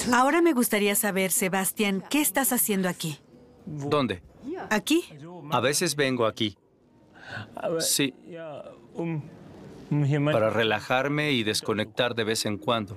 Ahora me gustaría saber, Sebastián, ¿qué estás haciendo aquí? ¿Dónde? ¿Aquí? A veces vengo aquí. Sí, para relajarme y desconectar de vez en cuando.